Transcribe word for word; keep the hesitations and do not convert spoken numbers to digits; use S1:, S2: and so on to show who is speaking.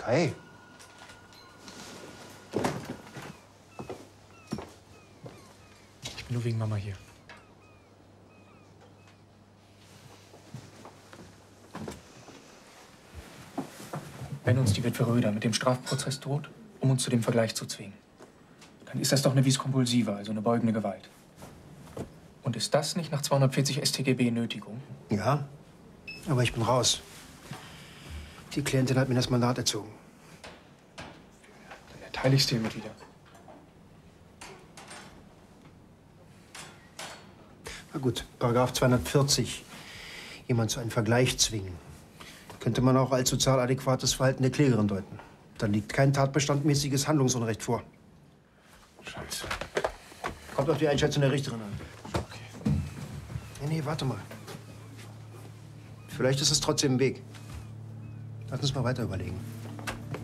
S1: Kai.
S2: Ich bin nur wegen Mama hier. Wenn uns die Witwe Röder mit dem Strafprozess droht, um uns zu dem Vergleich zu zwingen, dann ist das doch eine vis compulsiva, also eine beugende Gewalt. Und ist das nicht nach zweihundertvierzig S t G B Nötigung?
S1: Ja, aber ich bin raus. Die Klientin hat mir das Mandat erzogen.
S2: Dann erteile ich es dir mit wieder.
S1: Na gut, Paragraph zweihundertvierzig. Jemand zu einem Vergleich zwingen. Könnte man auch als sozial adäquates Verhalten der Klägerin deuten. Da liegt kein tatbestandmäßiges Handlungsunrecht vor.
S2: Scheiße.
S1: Kommt auf die Einschätzung der Richterin an.
S2: Okay.
S1: Nee, nee, warte mal. Vielleicht ist es trotzdem ein Weg. Lass uns mal weiter überlegen.